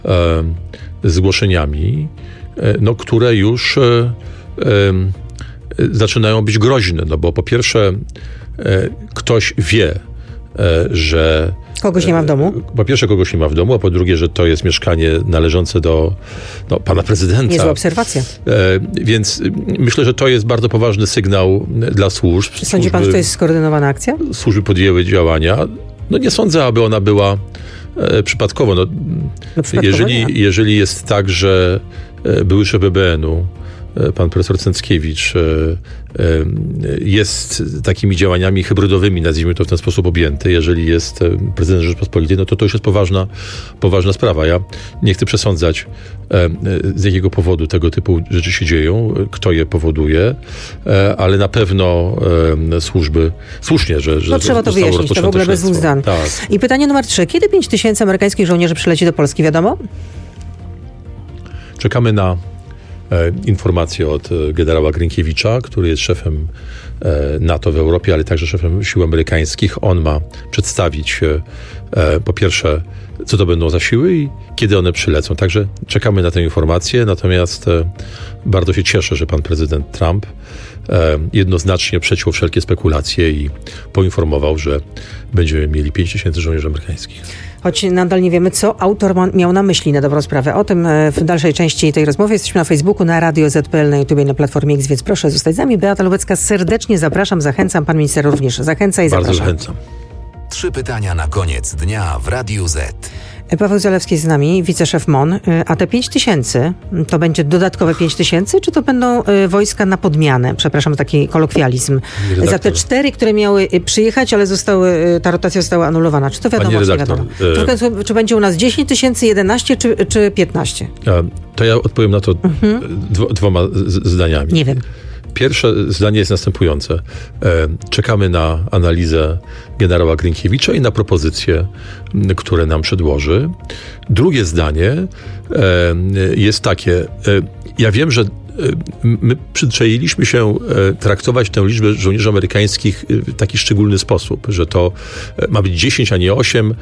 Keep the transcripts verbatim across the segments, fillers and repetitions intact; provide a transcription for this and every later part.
e, zgłoszeniami, e, no, które już e, e, zaczynają być groźne, no bo po pierwsze e, ktoś wie, e, że kogoś nie ma w domu? Po pierwsze, kogoś nie ma w domu, a po drugie, że to jest mieszkanie należące do no, pana prezydenta. Niezła obserwacja. E, więc myślę, że to jest bardzo poważny sygnał dla służb. Czy sądzi pan, że to jest skoordynowana akcja? Służby podjęły działania. No nie sądzę, aby ona była e, przypadkowo. No, no przypadkowo jeżeli, jeżeli jest tak, że e, były szef B B N-u, pan profesor Cęckiewicz jest takimi działaniami hybrydowymi, nazwijmy to w ten sposób, objęty. Jeżeli jest prezydent Rzeczypospolitej, no to to już jest poważna, poważna sprawa. Ja nie chcę przesądzać, z jakiego powodu tego typu rzeczy się dzieją, kto je powoduje, ale na pewno służby, słusznie, że, że no, trzeba to wyjaśnić, to w ogóle bez dwóch zdań. Tak. I pytanie numer trzy. Kiedy pięć tysięcy amerykańskich żołnierzy przyleci do Polski, wiadomo? Czekamy na informacje od generała Grynkiewicza, który jest szefem NATO w Europie, ale także szefem sił amerykańskich. On ma przedstawić po pierwsze, co to będą za siły i kiedy one przylecą. Także czekamy na tę informację, natomiast bardzo się cieszę, że pan prezydent Trump jednoznacznie przeciął wszelkie spekulacje i poinformował, że będziemy mieli pięć tysięcy żołnierzy amerykańskich. Choć nadal nie wiemy, co autor ma, miał na myśli, na dobrą sprawę. O tym w dalszej części tej rozmowy. Jesteśmy na Facebooku, na Radio Z P L, na YouTubie, na Platformie X, więc proszę zostać z nami. Beata Lubecka, serdecznie zapraszam, zachęcam. Pan minister również zachęca i zapraszam. Bardzo zachęcam. Trzy pytania na koniec dnia w Radiu Z. Paweł Zalewski z nami, wiceszef M O N. A te pięć tysięcy, to będzie dodatkowe pięć tysięcy, czy to będą wojska na podmianę? Przepraszam, taki kolokwializm. Redaktor. Za te cztery, które miały przyjechać, ale zostały, ta rotacja została anulowana. Czy to wiadomo, Panie czy nie redaktor, wiadomo? Czy, czy będzie u nas dziesięć tysięcy, jedenaście czy, czy piętnaście? To ja odpowiem na to mhm. dwo, dwoma z, zdaniami. Nie wiem. Pierwsze zdanie jest następujące. Czekamy na analizę generała Grynkiewicza i na propozycje, które nam przedłoży. Drugie zdanie jest takie. Ja wiem, że my przyzwyczailiśmy się traktować tę liczbę żołnierzy amerykańskich w taki szczególny sposób, że to ma być dziesięć, a nie osiem,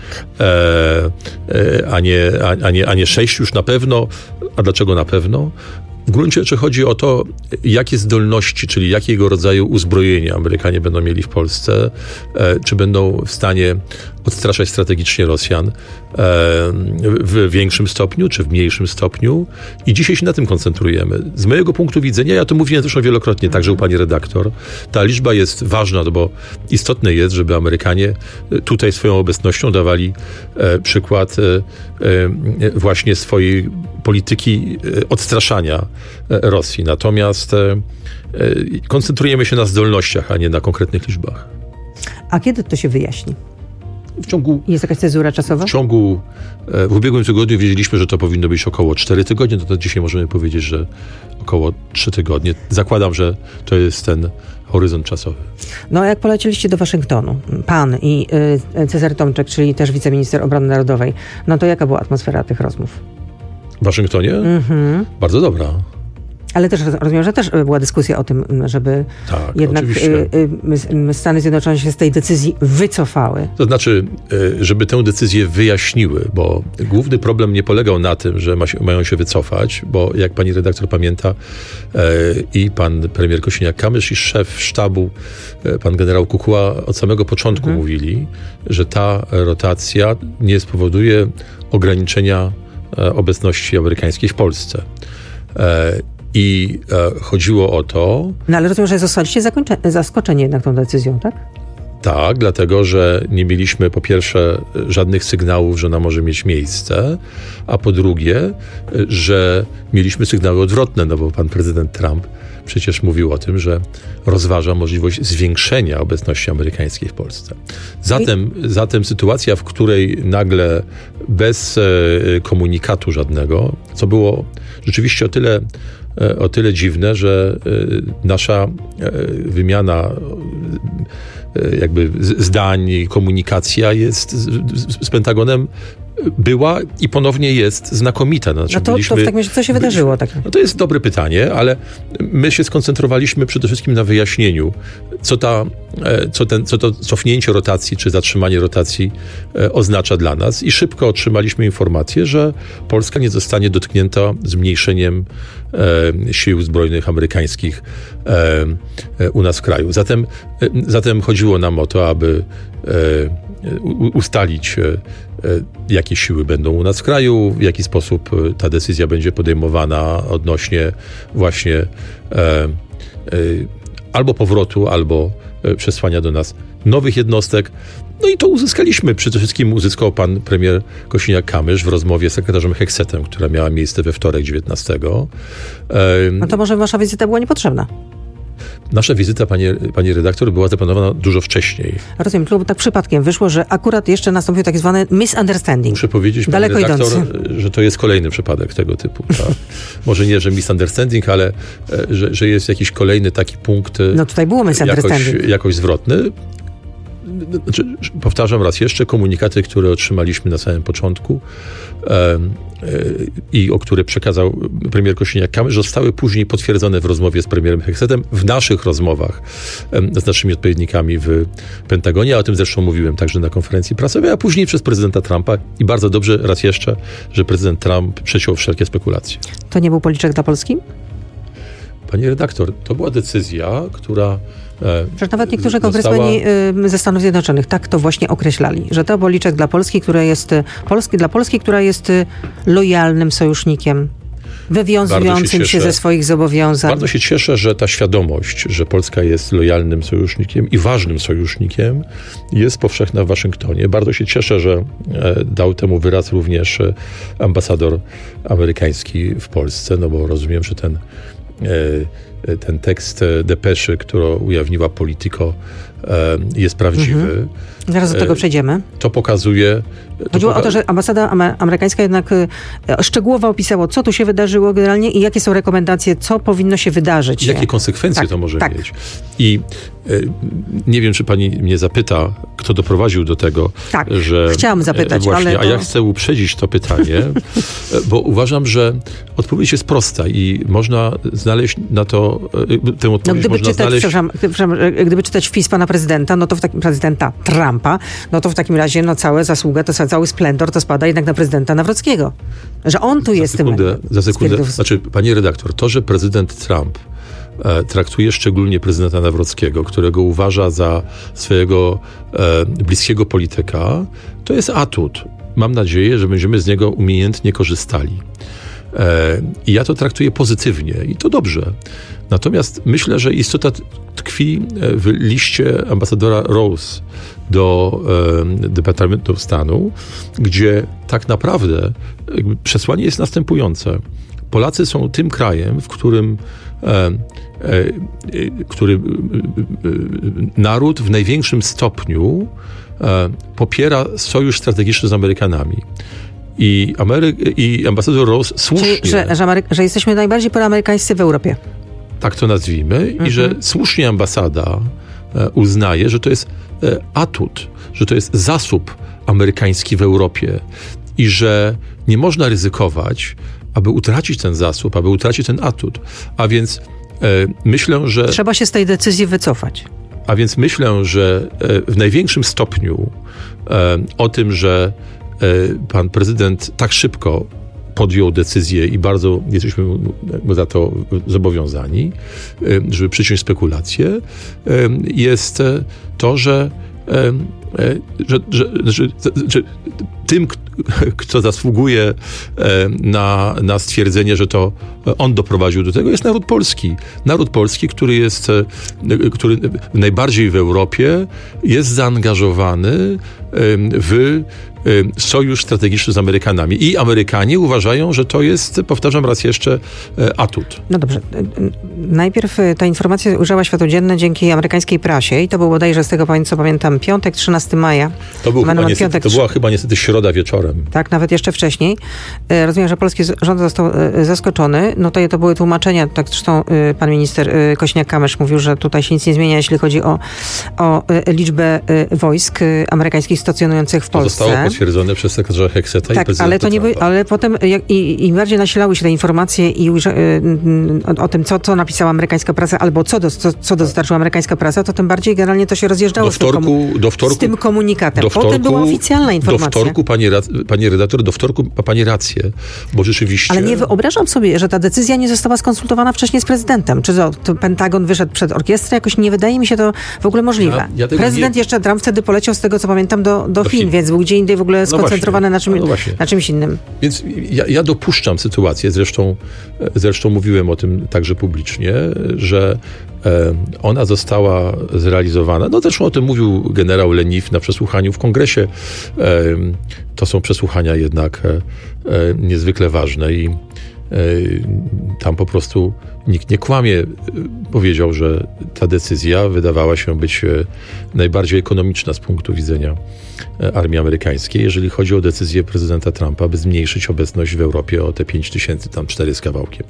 a nie, a nie, a nie sześć już na pewno. A dlaczego na pewno? W gruncie rzeczy chodzi o to, jakie zdolności, czyli jakiego rodzaju uzbrojenie Amerykanie będą mieli w Polsce, e, czy będą w stanie odstraszać strategicznie Rosjan e, w większym stopniu, czy w mniejszym stopniu. I dzisiaj się na tym koncentrujemy. Z mojego punktu widzenia, ja to mówiłem zresztą wielokrotnie, także u pani redaktor, ta liczba jest ważna, no bo istotne jest, żeby Amerykanie tutaj swoją obecnością dawali e, przykład e, e, właśnie swojej polityki odstraszania Rosji. Natomiast koncentrujemy się na zdolnościach, a nie na konkretnych liczbach. A kiedy to się wyjaśni? W ciągu... Jest jakaś cezura czasowa? W ciągu... W ubiegłym tygodniu wiedzieliśmy, że to powinno być około cztery tygodnie, no to dzisiaj możemy powiedzieć, że około trzy tygodnie. Zakładam, że to jest ten horyzont czasowy. No, jak polecieliście do Waszyngtonu, pan i y, Cezary Tomczyk, czyli też wiceminister obrony narodowej, no to jaka była atmosfera tych rozmów? W Waszyngtonie? Mhm. Bardzo dobra. Ale też rozumiem, że też była dyskusja o tym, żeby tak, jednak y, y, Stany Zjednoczone się z tej decyzji wycofały. To znaczy, żeby tę decyzję wyjaśniły, bo główny problem nie polegał na tym, że ma się, mają się wycofać, bo jak pani redaktor pamięta, i pan premier Kosiniak-Kamysz i szef sztabu, pan generał Kukuła od samego początku mhm. mówili, że ta rotacja nie spowoduje ograniczenia obecności amerykańskiej w Polsce. I e, chodziło o to... No ale rozumiem, że zostaliście zaskoczeni jednak tą decyzją, tak? Tak, dlatego, że nie mieliśmy po pierwsze żadnych sygnałów, że ona może mieć miejsce, a po drugie, że mieliśmy sygnały odwrotne, no bo pan prezydent Trump przecież mówił o tym, że rozważa możliwość zwiększenia obecności amerykańskiej w Polsce. Zatem, I... zatem sytuacja, w której nagle bez e, komunikatu żadnego, co było rzeczywiście o tyle o tyle dziwne, że nasza wymiana jakby zdań i komunikacja jest z Pentagonem była i ponownie jest znakomita. Znaczy, no to, byliśmy, to w takim razie co się wydarzyło? Tak? No to jest dobre pytanie, ale my się skoncentrowaliśmy przede wszystkim na wyjaśnieniu, co, ta, co, ten, co to cofnięcie rotacji, czy zatrzymanie rotacji oznacza dla nas. I szybko otrzymaliśmy informację, że Polska nie zostanie dotknięta zmniejszeniem e, sił zbrojnych amerykańskich e, e, u nas w kraju. Zatem, e, zatem chodziło nam o to, aby e, u, ustalić, e, jakie siły będą u nas w kraju, w jaki sposób ta decyzja będzie podejmowana odnośnie właśnie e, e, albo powrotu, albo przesłania do nas nowych jednostek. No i to uzyskaliśmy. Przede wszystkim uzyskał pan premier Kosiniak-Kamysz w rozmowie z sekretarzem Heksetem, która miała miejsce we wtorek dziewiętnastego. No to może wasza wizyta była niepotrzebna? Nasza wizyta, panie, pani redaktor, była zaplanowana dużo wcześniej. Rozumiem, tylko tak przypadkiem wyszło, że akurat jeszcze nastąpił tak zwany misunderstanding. Muszę powiedzieć, pani Daleko redaktor, idący. że to jest kolejny przypadek tego typu. Tak? Może nie, że misunderstanding, ale że, że jest jakiś kolejny taki punkt. No tutaj było misunderstanding. Jakoś, jakoś zwrotny. Znaczy, powtarzam raz jeszcze, komunikaty, które otrzymaliśmy na samym początku e, e, i o które przekazał premier Kosiniak-Kamysz, zostały później potwierdzone w rozmowie z premierem Heksetem, w naszych rozmowach e, z naszymi odpowiednikami w Pentagonie. O tym zresztą mówiłem także na konferencji prasowej, a później przez prezydenta Trumpa. I bardzo dobrze, raz jeszcze, że prezydent Trump przeciął wszelkie spekulacje. To nie był policzek dla Polski? Pani redaktor, to była decyzja, która Przecież nawet niektórzy została... kongresmeni ze Stanów Zjednoczonych tak to właśnie określali, że to policzek dla Polski, która jest Polski, dla Polski, która jest lojalnym sojusznikiem, wywiązującym się, się ze swoich zobowiązań. Bardzo się cieszę, że ta świadomość, że Polska jest lojalnym sojusznikiem i ważnym sojusznikiem, jest powszechna w Waszyngtonie. Bardzo się cieszę, że dał temu wyraz również ambasador amerykański w Polsce, no bo rozumiem, że ten ten tekst depeszy, którą ujawniła Politico, jest prawdziwy. Mhm. Zaraz do tego przejdziemy. To pokazuje... To Chodziło poka- o to, że ambasada amerykańska jednak szczegółowo opisała, co tu się wydarzyło generalnie i jakie są rekomendacje, co powinno się wydarzyć. Jakie konsekwencje tak, to może tak. mieć. I y, nie wiem, czy pani mnie zapyta, kto doprowadził do tego, tak, że... chciałam zapytać, właśnie, ale to... A ja chcę uprzedzić to pytanie, bo uważam, że odpowiedź jest prosta i można znaleźć na to... Tę odpowiedź no, gdyby można czytać, znaleźć... przepraszam, przepraszam, gdyby czytać wpis pana prezydenta, no to w takim prezydenta Trumpa, no to w takim razie no całe zasługa, to cały splendor to spada jednak na prezydenta Nawrockiego. Że on tu za jest sekundę, tym... Za sekundę, spirytus. znaczy, pani redaktor, to, że prezydent Trump e, traktuje szczególnie prezydenta Nawrockiego, którego uważa za swojego e, bliskiego polityka, to jest atut. Mam nadzieję, że będziemy z niego umiejętnie korzystali. E, I ja to traktuję pozytywnie i to dobrze. Natomiast myślę, że istota tkwi w liście ambasadora Rose do e, Departamentu Stanu, gdzie tak naprawdę jakby przesłanie jest następujące. Polacy są tym krajem, w którym e, e, który e, naród w największym stopniu e, popiera sojusz strategiczny z Amerykanami. I, Amery- i ambasador Rose słusznie... Czyli, że, że, Amery- że jesteśmy najbardziej proamerykańscy w Europie. Tak to nazwijmy. Mhm. I że słusznie ambasada e, uznaje, że to jest e, atut, że to jest zasób amerykański w Europie i że nie można ryzykować, aby utracić ten zasób, aby utracić ten atut. A więc e, myślę, że... Trzeba się z tej decyzji wycofać. A więc myślę, że e, w największym stopniu e, o tym, że e, pan prezydent tak szybko podjął decyzję i bardzo jesteśmy za to zobowiązani, żeby przyciąć spekulacje, jest to, że, że, że, że, że tym, kto zasługuje na, na stwierdzenie, że to on doprowadził do tego, jest naród polski. Naród polski, który jest, który najbardziej w Europie jest zaangażowany w sojusz strategiczny z Amerykanami. I Amerykanie uważają, że to jest, powtarzam raz jeszcze, atut. No dobrze. Najpierw ta informacja ujrzała światło dzienne dzięki amerykańskiej prasie i to był bodajże z tego, co pamiętam, piątek, trzynastego maja. To, był chyba niestety, piątek, to była chyba niestety środa środa wieczorem. Tak, nawet jeszcze wcześniej. Rozumiem, że polski rząd został zaskoczony. No to, to były tłumaczenia, tak zresztą pan minister Kosiniak-Kamysz mówił, że tutaj się nic nie zmienia, jeśli chodzi o, o liczbę wojsk amerykańskich stacjonujących w Polsce. To zostało potwierdzone przez sekretarza Heckseta tak, i prezydenta ale to nie Trumpa. Ale potem jak, i, im bardziej nasilały się te informacje i o, o tym, co, co napisała amerykańska prasa, albo co, do, co, co dostarczyła amerykańska prasa, to tym bardziej generalnie to się rozjeżdżało do wtorku, z, tym komu- do wtorku, z tym komunikatem. do wtorku, Potem była oficjalna informacja. Do wtorku, panie, panie redaktor, do wtorku ma pani rację, bo rzeczywiście... Ale nie wyobrażam sobie, że ta decyzja nie została skonsultowana wcześniej z prezydentem. Czy to, to Pentagon wyszedł przed orkiestrę? Jakoś nie wydaje mi się to w ogóle możliwe. Ja, ja Prezydent nie... jeszcze Trump wtedy poleciał, z tego co pamiętam, do, do, do Chin, Chin, więc był gdzie indziej w ogóle skoncentrowany no na, czym, no na czymś innym. Więc ja, ja dopuszczam sytuację, zresztą, zresztą mówiłem o tym także publicznie, że e, ona została zrealizowana. No zresztą o tym mówił generał Lenif na przesłuchaniu w Kongresie. E, to są przesłuchania jednak e, e, niezwykle ważne i e, tam po prostu nikt nie kłamie. Powiedział, że ta decyzja wydawała się być najbardziej ekonomiczna z punktu widzenia armii amerykańskiej, jeżeli chodzi o decyzję prezydenta Trumpa, by zmniejszyć obecność w Europie o te pięć tysięcy, tam cztery z kawałkiem.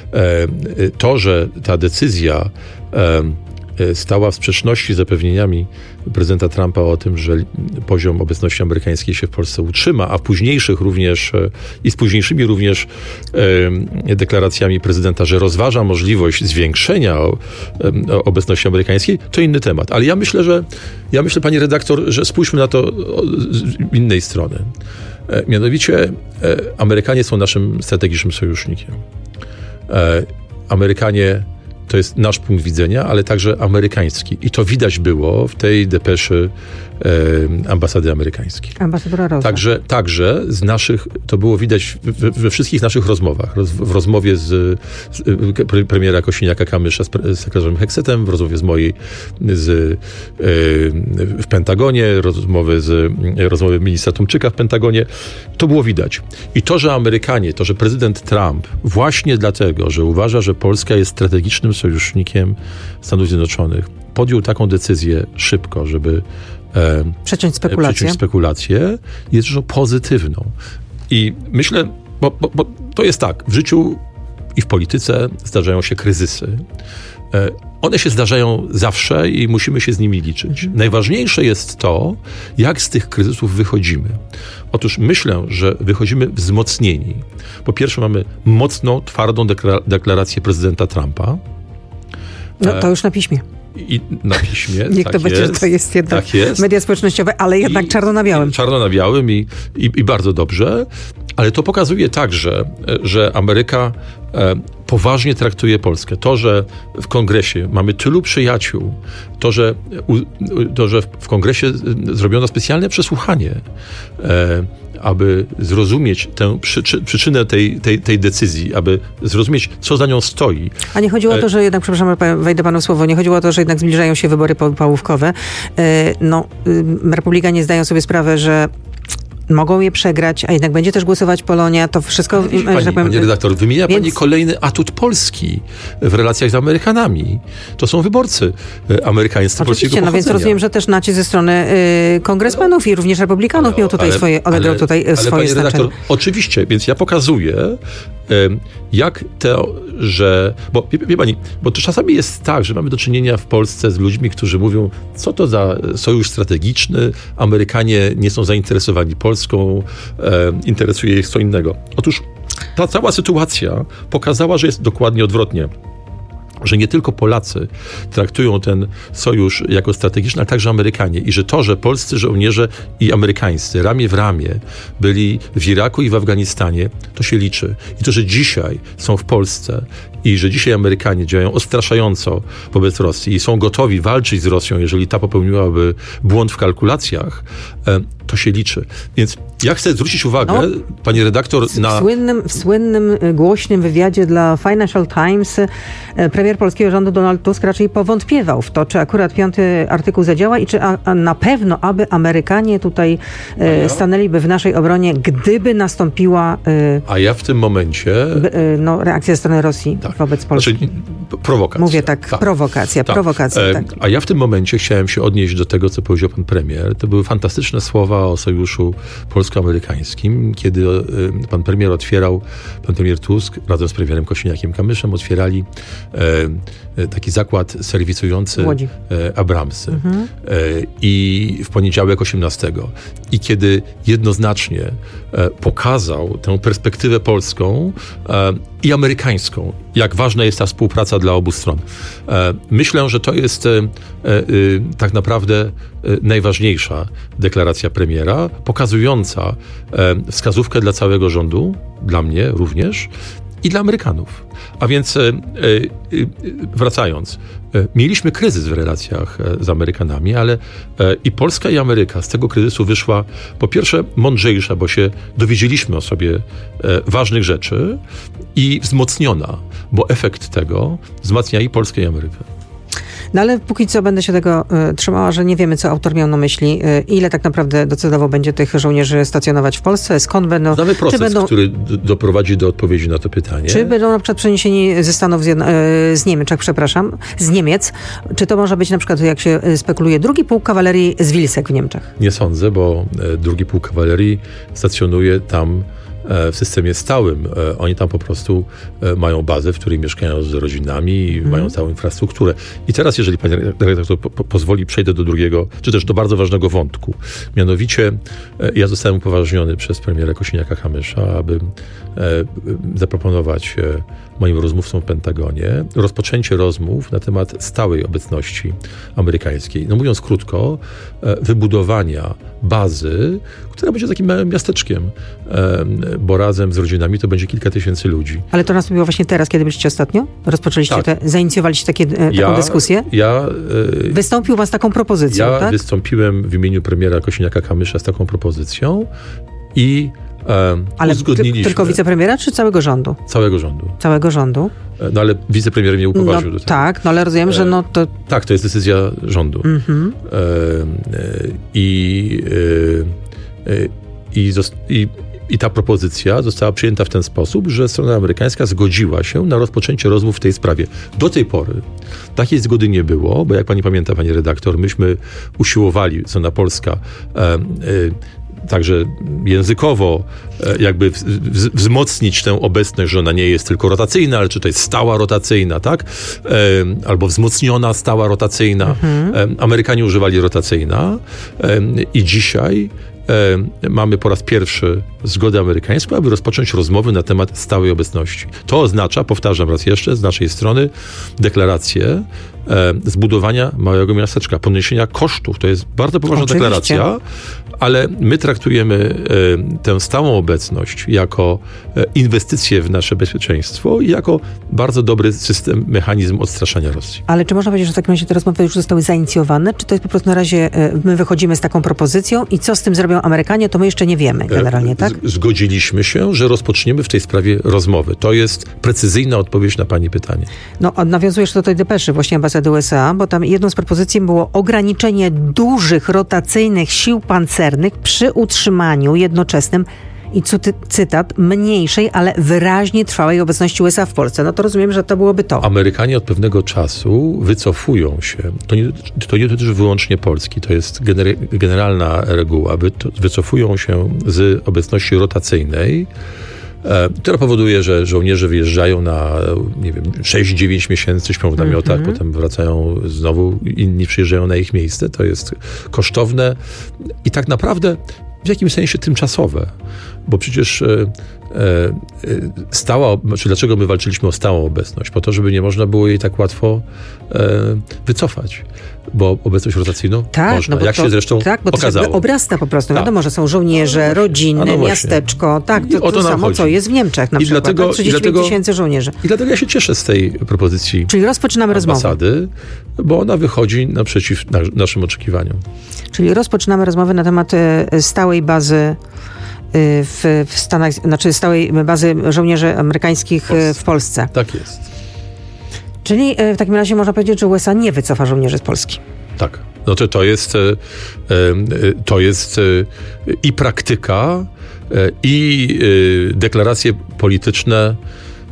To, że ta decyzja stała w sprzeczności z zapewnieniami prezydenta Trumpa o tym, że poziom obecności amerykańskiej się w Polsce utrzyma, a późniejszych również i z późniejszymi również e, deklaracjami prezydenta, że rozważa możliwość zwiększenia o, o obecności amerykańskiej, to inny temat. Ale ja myślę, że ja myślę, pani redaktor, że spójrzmy na to z innej strony. E, mianowicie e, Amerykanie są naszym strategicznym sojusznikiem. E, Amerykanie to jest nasz punkt widzenia, ale także amerykański. I to widać było w tej depeszy e, ambasady amerykańskiej. Ambasadora Rosa. Także, także z naszych, to było widać we, we wszystkich naszych rozmowach. Roz, w rozmowie z, z premiera Kosiniaka-Kamysza z, z sekretarzem Hecksetem, w rozmowie z mojej z, e, w Pentagonie, rozmowy z rozmowy ministra Tomczyka w Pentagonie. To było widać. I to, że Amerykanie, to, że prezydent Trump właśnie dlatego, że uważa, że Polska jest strategicznym sojusznikiem Stanów Zjednoczonych, podjął taką decyzję szybko, żeby e, przeciąć spekulacje. przeciąć spekulacje, jest rzeczą pozytywną. I myślę, bo, bo, bo to jest tak, w życiu i w polityce zdarzają się kryzysy. E, one się zdarzają zawsze i musimy się z nimi liczyć. Mhm. Najważniejsze jest to, jak z tych kryzysów wychodzimy. Otóż myślę, że wychodzimy wzmocnieni. Po pierwsze mamy mocną, twardą deklara- deklarację prezydenta Trumpa. No to już na piśmie. I na piśmie, Niech tak to będzie, jest, że to jest jednak tak jest. media społecznościowe, ale jednak I, czarno na białym. Czarno na białym i, i, i bardzo dobrze. Ale to pokazuje także, że Ameryka e, poważnie traktuje Polskę. To, że w Kongresie mamy tylu przyjaciół, to, że, u, to, że w Kongresie zrobiono specjalne przesłuchanie, e, aby zrozumieć tę przyczy, przyczynę tej, tej, tej decyzji, aby zrozumieć, co za nią stoi. A nie chodziło o to, że jednak, przepraszam, wejdę panu w słowo, nie chodziło o to, że jednak zbliżają się wybory połówkowe. E, no, Republikanie zdają sobie sprawę, że mogą je przegrać, a jednak będzie też głosować Polonia, to wszystko... Pani, że tak powiem, pani redaktor, wymienia więc... pani kolejny atut Polski w relacjach z Amerykanami. To są wyborcy amerykańscy polskiego pochodzenia. No więc rozumiem, że też nacisk ze strony y, kongresmenów i również republikanów ale, miał tutaj ale, swoje, odegrał ale, tutaj ale, swoje ale, znaczenie. Redaktor, oczywiście, więc ja pokazuję, y, jak to, że... Bo wie, wie pani, bo to czasami jest tak, że mamy do czynienia w Polsce z ludźmi, którzy mówią, co to za sojusz strategiczny, Amerykanie nie są zainteresowani Polską, e, interesuje ich co innego. Otóż ta cała sytuacja pokazała, że jest dokładnie odwrotnie. Że nie tylko Polacy traktują ten sojusz jako strategiczny, ale także Amerykanie. I że to, że polscy żołnierze i amerykańscy ramię w ramię byli w Iraku i w Afganistanie, to się liczy. I to, że dzisiaj są w Polsce i że dzisiaj Amerykanie działają odstraszająco wobec Rosji i są gotowi walczyć z Rosją, jeżeli ta popełniłaby błąd w kalkulacjach, to się liczy. Więc ja chcę zwrócić uwagę, no, pani redaktor, w, na... W słynnym, w słynnym, głośnym wywiadzie dla Financial Times premier polskiego rządu Donald Tusk raczej powątpiewał w to, czy akurat piąty artykuł zadziała i czy a, a na pewno, aby Amerykanie tutaj e, stanęliby w naszej obronie, gdyby nastąpiła e, a ja w tym momencie b, e, no, reakcja ze strony Rosji tak. wobec Polski. Znaczy, prowokacja. Mówię tak, tak. prowokacja, tak. prowokacja. E, tak. A ja w tym momencie chciałem się odnieść do tego, co powiedział pan premier. To były fantastyczne słowa o sojuszu polsko-amerykańskim, kiedy e, pan premier otwierał, pan premier Tusk razem z premierem Kosiniakiem-Kamyszem otwierali e, taki zakład serwisujący e, Abramsy. Mhm. E, I w poniedziałek osiemnastego. I kiedy jednoznacznie e, pokazał tę perspektywę polską e, i amerykańską, jak ważna jest ta współpraca dla obu stron. E, myślę, że to jest e, e, tak naprawdę e, najważniejsza deklaracja premiera, pokazująca e, wskazówkę dla całego rządu, dla mnie również, i dla Amerykanów. A więc e, e, wracając, e, mieliśmy kryzys w relacjach e, z Amerykanami, ale e, i Polska, i Ameryka z tego kryzysu wyszła po pierwsze mądrzejsza, bo się dowiedzieliśmy o sobie e, ważnych rzeczy, i wzmocniona, bo efekt tego wzmacnia i Polskę, i Amerykę. No ale póki co będę się tego y, trzymała, że nie wiemy, co autor miał na myśli. Y, ile tak naprawdę docelowo będzie tych żołnierzy stacjonować w Polsce? Skąd będą? Znamy proces, czy będą, który d- doprowadzi do odpowiedzi na to pytanie. Czy będą na przykład przeniesieni ze Stanów Zjedno- y, z Niemiec, przepraszam, z Niemiec? Czy to może być na przykład, jak się spekuluje, drugi pułk kawalerii z Wilsek w Niemczech? Nie sądzę, bo e, drugi pułk kawalerii stacjonuje tam w systemie stałym. Oni tam po prostu mają bazę, w której mieszkają z rodzinami i hmm. mają całą infrastrukturę. I teraz, jeżeli pani redaktor po, po, pozwoli, przejdę do drugiego, czy też do bardzo ważnego wątku. Mianowicie ja zostałem upoważniony przez premiera Kosiniaka-Kamysza, aby e, zaproponować e, moim rozmówcom w Pentagonie rozpoczęcie rozmów na temat stałej obecności amerykańskiej. No mówiąc krótko, e, wybudowania bazy, która będzie takim małym miasteczkiem, e, bo razem z rodzinami to będzie kilka tysięcy ludzi. Ale to nastąpiło właśnie teraz, kiedy byliście ostatnio? Rozpoczęliście tak. te, zainicjowaliście takie, taką ja, dyskusję? Ja, e, Wystąpił was taką propozycją, ja tak? Ja wystąpiłem w imieniu premiera Kosiniaka-Kamysza z taką propozycją i e, ale uzgodniliśmy... tylko wicepremiera, czy całego rządu? Całego rządu. Całego rządu? No ale wicepremier mnie upoważnił no, do tego. Tak, no ale rozumiem, że no to... Tak, to jest decyzja rządu. Mm-hmm. E, e, I... E, e, i, i I ta propozycja została przyjęta w ten sposób, że strona amerykańska zgodziła się na rozpoczęcie rozmów w tej sprawie. Do tej pory takiej zgody nie było, bo jak pani pamięta, pani redaktor, myśmy usiłowali, strona polska, e, e, także językowo e, jakby w, w, wzmocnić tę obecność, że ona nie jest tylko rotacyjna, ale czy to jest stała rotacyjna, tak? E, albo wzmocniona stała rotacyjna. Mhm. E, Amerykanie używali rotacyjna e, i dzisiaj E, mamy po raz pierwszy zgodę amerykańską, aby rozpocząć rozmowy na temat stałej obecności. To oznacza, powtarzam raz jeszcze, z naszej strony deklarację e, zbudowania małego miasteczka, poniesienia kosztów. To jest bardzo poważna Oczywiście. deklaracja, ale my traktujemy e, tę stałą obecność jako e, inwestycję w nasze bezpieczeństwo i jako bardzo dobry system, mechanizm odstraszania Rosji. Ale czy można powiedzieć, że w takim razie te rozmowy już zostały zainicjowane? Czy to jest po prostu na razie e, my wychodzimy z taką propozycją i co z tym zrobią Amerykanie, to my jeszcze nie wiemy generalnie, tak? Zgodziliśmy się, że rozpoczniemy w tej sprawie rozmowy. To jest precyzyjna odpowiedź na pani pytanie. No, nawiązujesz do tej depeszy właśnie ambasady U S A, bo tam jedną z propozycji było ograniczenie dużych rotacyjnych sił pancernych przy utrzymaniu jednoczesnym i cytat, mniejszej, ale wyraźnie trwałej obecności U S A w Polsce. No to rozumiem, że to byłoby to. Amerykanie od pewnego czasu wycofują się. To nie, to nie dotyczy wyłącznie Polski. To jest gener, generalna reguła. Wy, to, wycofują się z obecności rotacyjnej, e, która powoduje, że żołnierze wyjeżdżają na, nie wiem, sześć dziewięć miesięcy, śpią w namiotach, mm-hmm. potem wracają znowu, inni przyjeżdżają na ich miejsce. To jest kosztowne i tak naprawdę w jakimś sensie tymczasowe, bo przecież e, e, stała, czy dlaczego my walczyliśmy o stałą obecność? Po to, żeby nie można było jej tak łatwo e, wycofać, bo obecność rotacyjną tak, można, no bo jak to, się zresztą tak, bo okazało. To obrasta po prostu. Tak. Wiadomo, że są żołnierze, rodziny, no miasteczko. Tak, to, to, to samo, chodzi. Co jest w Niemczech na I przykład. Dlatego, tak? trzydzieści pięć tysięcy żołnierzy. I dlatego ja się cieszę z tej propozycji. Czyli rozpoczynamy ambasady, rozmowę. Bo ona wychodzi naprzeciw na, naszym oczekiwaniom. Czyli rozpoczynamy rozmowę na temat stałej bazy w, w Stanach, znaczy stałej bazy żołnierzy amerykańskich w Polsce. w Polsce. Tak jest. Czyli w takim razie można powiedzieć, że U S A nie wycofa żołnierzy z Polski. Tak. No to, to jest to jest i praktyka, i deklaracje polityczne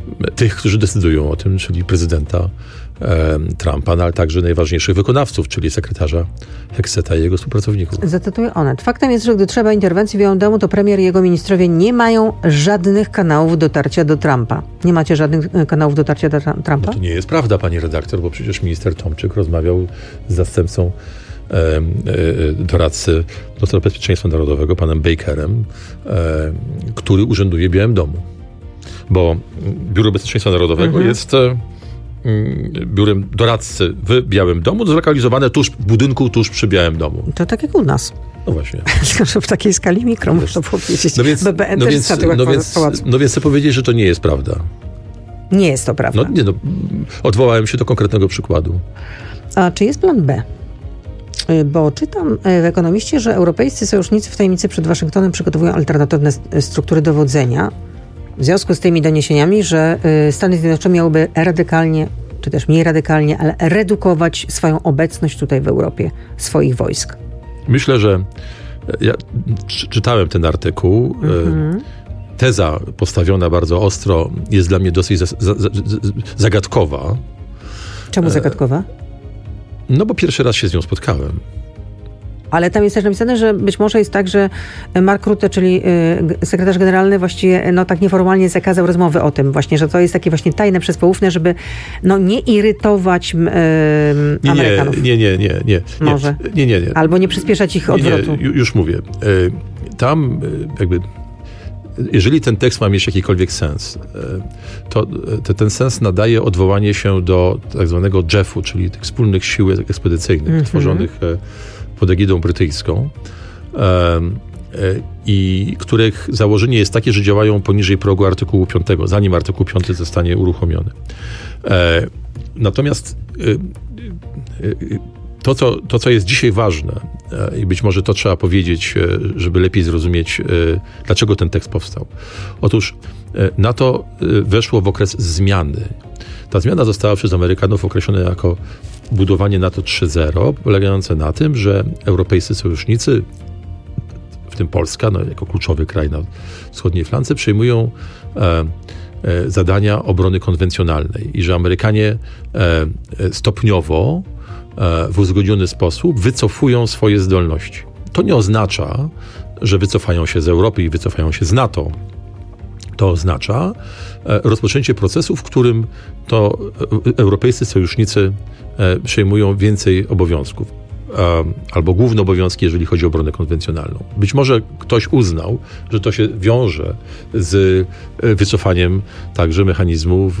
tych, którzy decydują o tym, czyli prezydenta e, Trumpa, no, ale także najważniejszych wykonawców, czyli sekretarza Hegseta i jego współpracowników. Zacytuję Onet. Faktem jest, że gdy trzeba interwencji w Białym Domu, to premier i jego ministrowie nie mają żadnych kanałów dotarcia do Trumpa. Nie macie żadnych kanałów dotarcia do Trumpa? No to nie jest prawda, pani redaktor, bo przecież minister Tomczyk rozmawiał z zastępcą e, e, doradcy do spraw bezpieczeństwa narodowego, panem Bakerem, e, który urzęduje w Białym Domu. Bo Biuro Bezpieczeństwa Narodowego mhm. jest e, biurem doradcy w Białym Domu, zlokalizowane tuż w budynku, tuż przy Białym Domu. To tak jak u nas. No właśnie. Tylko w takiej skali mikro, można powiedzieć. No więc, B B N no też więc, no więc, no więc chcę powiedzieć, że to nie jest prawda. Nie jest to prawda. No nie, no, odwołałem się do konkretnego przykładu. A czy jest plan B? Bo czytam w Ekonomiście, że europejscy sojusznicy w tajemnicy przed Waszyngtonem przygotowują alternatywne struktury dowodzenia. W związku z tymi doniesieniami, że Stany Zjednoczone miałyby radykalnie, czy też mniej radykalnie, ale redukować swoją obecność tutaj w Europie, swoich wojsk. Myślę, że ja czytałem ten artykuł. Mhm. Teza postawiona bardzo ostro jest dla mnie dosyć za, za, za, zagadkowa. Czemu zagadkowa? No bo pierwszy raz się z nią spotkałem. Ale tam jest też napisane, że być może jest tak, że Mark Rutte, czyli sekretarz generalny, właściwie no tak nieformalnie zakazał rozmowy o tym właśnie, że to jest takie właśnie tajne, przezpoufne, żeby no nie irytować yy, nie, Amerykanów. Nie, nie, nie, nie. Może. Nie, nie, nie. Albo nie przyspieszać ich odwrotu. Nie, nie, już mówię. Tam jakby jeżeli ten tekst ma mieć jakikolwiek sens, to, to ten sens nadaje odwołanie się do tak zwanego J E F-u, czyli tych wspólnych sił ekspedycyjnych mm-hmm. tworzonych pod egidą brytyjską i których założenie jest takie, że działają poniżej progu artykułu piątego, zanim artykuł piąty zostanie uruchomiony. Natomiast to co, to, co jest dzisiaj ważne i być może to trzeba powiedzieć, żeby lepiej zrozumieć, dlaczego ten tekst powstał. Otóż NATO weszło w okres zmiany. Ta zmiana została przez Amerykanów określona jako budowanie NATO trzy zero, polegające na tym, że europejscy sojusznicy, w tym Polska, no, jako kluczowy kraj na wschodniej flance, przejmują e, e, zadania obrony konwencjonalnej i że Amerykanie e, stopniowo e, w uzgodniony sposób wycofują swoje zdolności. To nie oznacza, że wycofają się z Europy i wycofają się z NATO. To oznacza rozpoczęcie procesu, w którym to europejscy sojusznicy przejmują więcej obowiązków. Albo główne obowiązki, jeżeli chodzi o obronę konwencjonalną. Być może ktoś uznał, że to się wiąże z wycofaniem także mechanizmów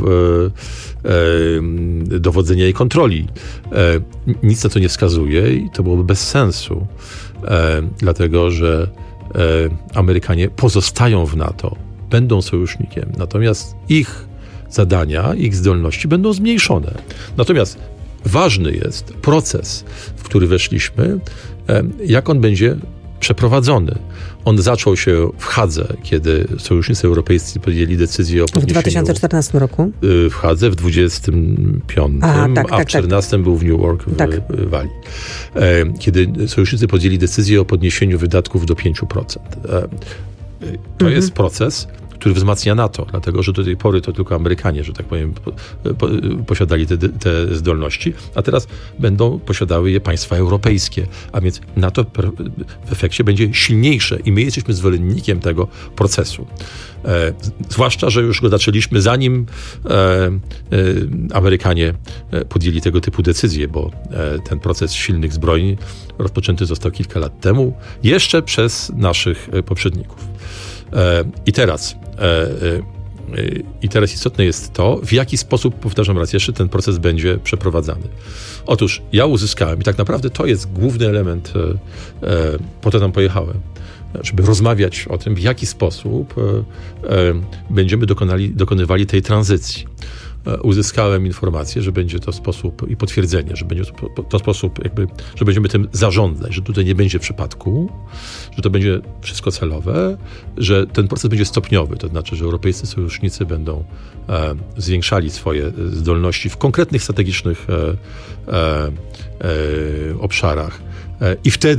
dowodzenia i kontroli. Nic na to nie wskazuje i to byłoby bez sensu, dlatego że Amerykanie pozostają w NATO, będą sojusznikiem, natomiast ich zadania, ich zdolności będą zmniejszone. Natomiast ważny jest proces, w który weszliśmy, jak on będzie przeprowadzony. On zaczął się w Hadze, kiedy sojusznicy europejscy podjęli decyzję o podniesieniu... W dwa tysiące czternastym roku? W Hadze, w dwudziestym piątym, a, tak, a w tak, czternastym tak. był w New York, w tak. Walii. Kiedy sojusznicy podjęli decyzję o podniesieniu wydatków do pięciu procent. To mhm. jest proces, który wzmacnia NATO, dlatego że do tej pory to tylko Amerykanie, że tak powiem, po, po, posiadali te, te zdolności, a teraz będą posiadały je państwa europejskie, a więc NATO w efekcie będzie silniejsze i my jesteśmy zwolennikiem tego procesu. E, zwłaszcza, że już go zaczęliśmy zanim e, e, Amerykanie podjęli tego typu decyzje, bo e, ten proces silnych zbrojeń rozpoczęty został kilka lat temu, jeszcze przez naszych poprzedników. E, I teraz e, e, i teraz istotne jest to, w jaki sposób, powtarzam raz jeszcze, ten proces będzie przeprowadzany. Otóż ja uzyskałem i tak naprawdę to jest główny element, e, e, po to tam pojechałem, żeby rozmawiać o tym, w jaki sposób e, e, będziemy dokonali, dokonywali tej tranzycji. Uzyskałem informację, że będzie to sposób i potwierdzenie, że będzie to, to sposób jakby, że będziemy tym zarządzać, że tutaj nie będzie przypadku, że to będzie wszystko celowe, że ten proces będzie stopniowy, to znaczy, że europejscy sojusznicy będą e, zwiększali swoje zdolności w konkretnych strategicznych e, e, e, obszarach e, i wtedy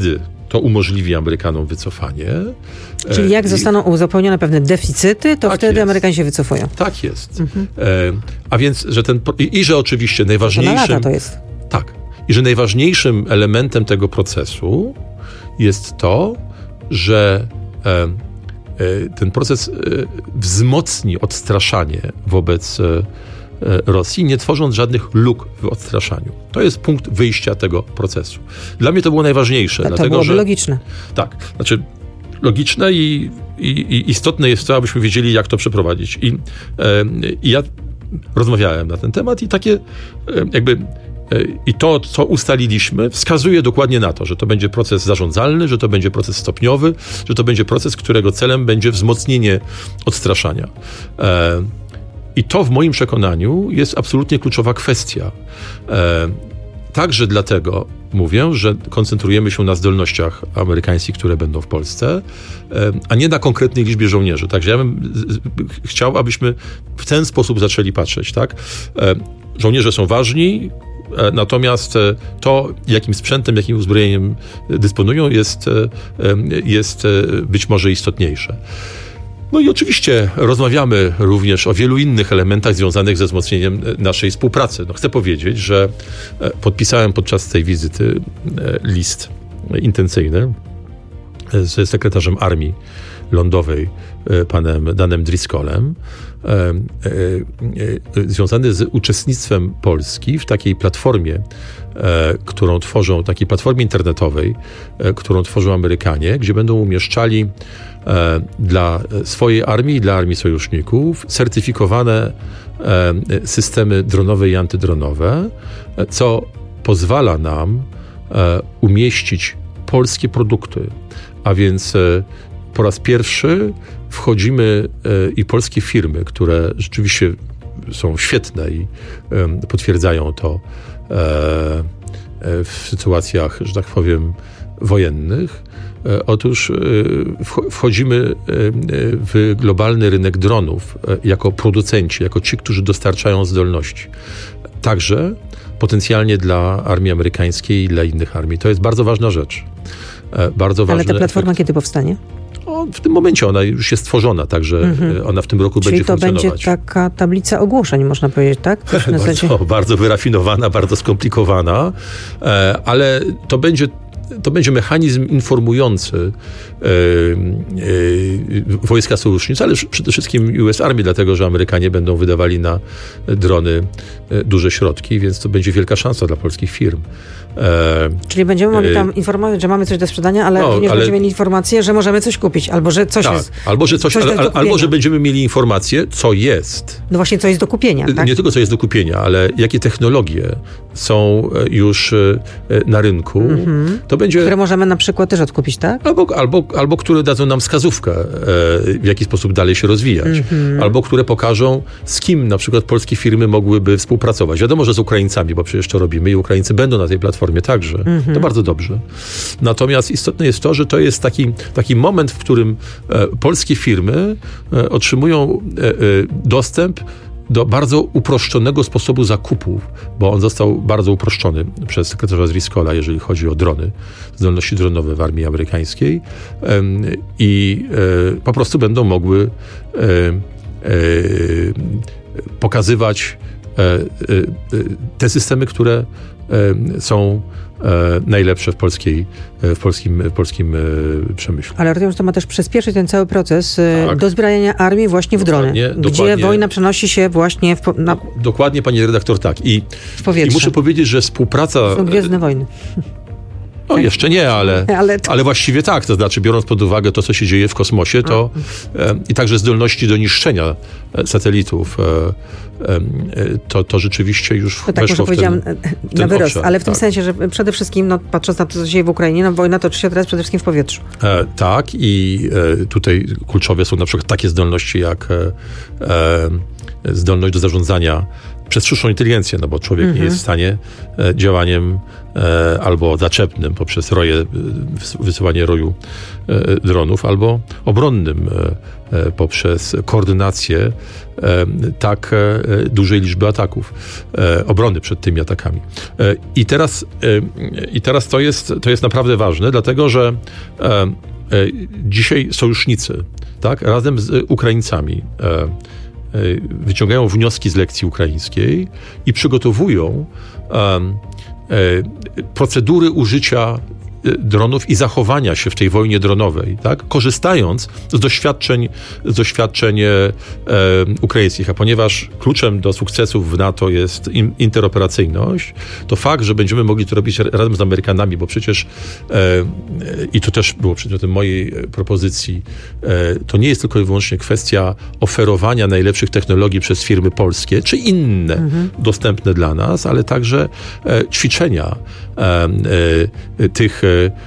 to umożliwi Amerykanom wycofanie. Czyli jak zostaną uzupełnione pewne deficyty, to tak wtedy jest. Amerykanie się wycofują. Tak jest. Mhm. E, a więc, że ten... I, i że oczywiście najważniejszym... To na lata to jest. Tak. I że najważniejszym elementem tego procesu jest to, że e, e, ten proces e, wzmocni odstraszanie wobec e, Rosji, nie tworząc żadnych luk w odstraszaniu. To jest punkt wyjścia tego procesu. Dla mnie to było najważniejsze. To, to dlatego, byłoby że, logiczne. Tak. Znaczy logiczne i, i, i istotne jest to, abyśmy wiedzieli, jak to przeprowadzić. I, e, i ja rozmawiałem na ten temat i takie e, jakby e, i to, co ustaliliśmy, wskazuje dokładnie na to, że to będzie proces zarządzalny, że to będzie proces stopniowy, że to będzie proces, którego celem będzie wzmocnienie odstraszania. E, I to w moim przekonaniu jest absolutnie kluczowa kwestia. E, także dlatego mówię, że koncentrujemy się na zdolnościach amerykańskich, które będą w Polsce, e, a nie na konkretnej liczbie żołnierzy. Także ja bym z, z, chciał, abyśmy w ten sposób zaczęli patrzeć. Tak? E, żołnierze są ważni, e, natomiast e, to, jakim sprzętem, jakim uzbrojeniem dysponują, jest, e, jest e, być może istotniejsze. No i oczywiście rozmawiamy również o wielu innych elementach związanych ze wzmocnieniem naszej współpracy. No chcę powiedzieć, że podpisałem podczas tej wizyty list intencyjny z sekretarzem Armii Lądowej, panem Danem Driscollem, związany z uczestnictwem Polski w takiej platformie, którą tworzą, takiej platformie internetowej, którą tworzą Amerykanie, gdzie będą umieszczali dla swojej armii i dla armii sojuszników certyfikowane systemy dronowe i antydronowe, co pozwala nam umieścić polskie produkty. A więc po raz pierwszy wchodzimy i polskie firmy, które rzeczywiście są świetne i potwierdzają to w sytuacjach, że tak powiem, wojennych. Otóż wchodzimy w globalny rynek dronów jako producenci, jako ci, którzy dostarczają zdolności. Także potencjalnie dla armii amerykańskiej i dla innych armii. To jest bardzo ważna rzecz. Bardzo ważny Ale ta platforma efekt. kiedy powstanie? O, w tym momencie ona już jest stworzona, także mhm. ona w tym roku Czyli będzie to funkcjonować. będzie taka tablica ogłoszeń, można powiedzieć, tak? Coś na zasadzie... bardzo, bardzo wyrafinowana, bardzo skomplikowana, ale to będzie To będzie mechanizm informujący e, e, wojska sojusznicze, ale przede wszystkim U S Army, dlatego że Amerykanie będą wydawali na drony e, duże środki, więc to będzie wielka szansa dla polskich firm. E, Czyli będziemy mogli tam informować, że mamy coś do sprzedania, ale no, również ale... będziemy mieli informację, że możemy coś kupić, albo że coś tak, jest... Albo że, coś, coś al, albo że będziemy mieli informację, co jest. No właśnie, co jest do kupienia, tak? Nie tylko co jest do kupienia, ale jakie technologie są już na rynku. Mm-hmm. To będzie... Które możemy na przykład też odkupić, tak? Albo, albo, albo które dadzą nam wskazówkę, w jaki sposób dalej się rozwijać. Mm-hmm. Albo które pokażą, z kim na przykład polskie firmy mogłyby współpracować. Wiadomo, że z Ukraińcami, bo przecież to robimy i Ukraińcy będą na tej platformie także. Mm-hmm. To bardzo dobrze. Natomiast istotne jest to, że to jest taki, taki moment, w którym e, polskie firmy e, otrzymują e, e, dostęp do bardzo uproszczonego sposobu zakupu, bo on został bardzo uproszczony przez sekretarza Driscolla, jeżeli chodzi o drony, zdolności dronowe w armii amerykańskiej i po prostu będą mogły pokazywać te systemy, które są najlepsze w, polskiej, w polskim, w polskim przemyśle. Ale rozumiem, że to ma też przyspieszyć ten cały proces tak. dozbrajania armii właśnie w drony, Dokładnie, gdzie dokładnie. wojna przenosi się właśnie w... Na... Dokładnie, panie redaktor, tak. I, w powietrze. I muszę powiedzieć, że współpraca... Są Gwiezdne Wojny. No tak. Jeszcze nie, ale, ale, to... ale właściwie tak. To znaczy, biorąc pod uwagę to, co się dzieje w kosmosie, to e, i także zdolności do niszczenia satelitów, e, e, to, to rzeczywiście już to tak weszło może powiedziałam ten, na wyrost, obszar, ale w tym tak. sensie, że przede wszystkim, no, patrząc na to, co się dzieje w Ukrainie, no wojna toczy się teraz przede wszystkim w powietrzu. E, tak i e, tutaj kluczowe są na przykład takie zdolności jak e, zdolność do zarządzania przez sztuczną inteligencję, no bo człowiek mhm. nie jest w stanie e, działaniem e, albo zaczepnym poprzez roje, wysyłanie roju e, dronów, albo obronnym e, e, poprzez koordynację e, tak e, dużej liczby ataków, e, obrony przed tymi atakami. E, I teraz, e, i teraz to, jest, to jest naprawdę ważne, dlatego że e, e, dzisiaj sojusznicy, tak, razem z Ukraińcami e, wyciągają wnioski z lekcji ukraińskiej i przygotowują um, e, procedury użycia dronów i zachowania się w tej wojnie dronowej, tak? Korzystając z doświadczeń, z doświadczeń e, ukraińskich. A ponieważ kluczem do sukcesów w NATO jest in, interoperacyjność, to fakt, że będziemy mogli to robić razem z Amerykanami, bo przecież e, i to też było przedmiotem mojej propozycji, e, to nie jest tylko i wyłącznie kwestia oferowania najlepszych technologii przez firmy polskie, czy inne mhm. dostępne dla nas, ale także e, ćwiczenia e, e, tych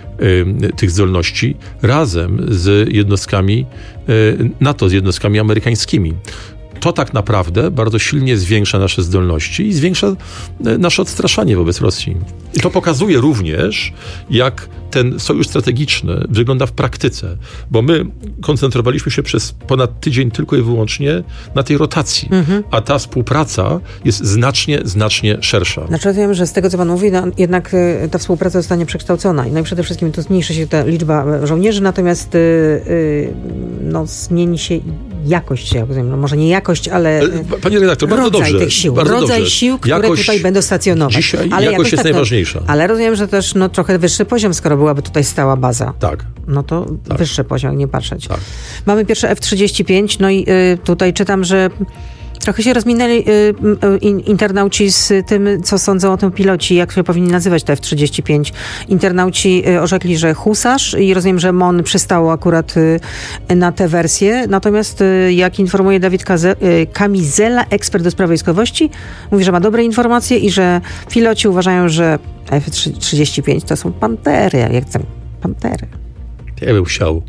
tych zdolności razem z jednostkami NATO, z jednostkami amerykańskimi. To tak naprawdę bardzo silnie zwiększa nasze zdolności i zwiększa nasze odstraszanie wobec Rosji. I to pokazuje również, jak ten sojusz strategiczny wygląda w praktyce, bo my koncentrowaliśmy się przez ponad tydzień tylko i wyłącznie na tej rotacji, mhm. a ta współpraca jest znacznie, znacznie szersza. Znaczy ja wiem, że z tego, co pan mówi, no, jednak y, ta współpraca zostanie przekształcona. No i przede wszystkim to zmniejszy się ta liczba żołnierzy, natomiast y, y, no, zmieni się jakość, ja rozumiem, no, może nie jakość, ale Panie redaktor, bardzo rodzaj dobrze. tych sił, bardzo rodzaj dobrze. sił, które jakość, tutaj będą stacjonować. Dzisiaj ale jakość, jakość jest tak, najważniejsza. Ale rozumiem, że też no, trochę wyższy poziom, skoro byłaby tutaj stała baza. Tak. No to tak. wyższy poziom, nie patrzeć. Tak. Mamy pierwsze F trzydzieści pięć, no i y, tutaj czytam, że trochę się rozminęli y, y, internauci z tym, co sądzą o tym piloci, jak się powinni nazywać te F trzydzieści pięć. Internauci y, orzekli, że husarz i rozumiem, że M O N przystało akurat y, na tę wersję. Natomiast y, jak informuje Dawid Kaze- y, Kamizela, ekspert do spraw wojskowości, mówi, że ma dobre informacje i że piloci uważają, że F trzydzieści pięć to są pantery. Jak tam pantery. Ja bym chciał,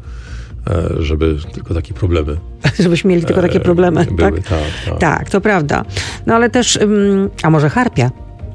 żeby tylko takie problemy. Żebyśmy mieli tylko takie problemy, były, tak? Tak, tak. Tak, to prawda. No ale też, um, a może harpia?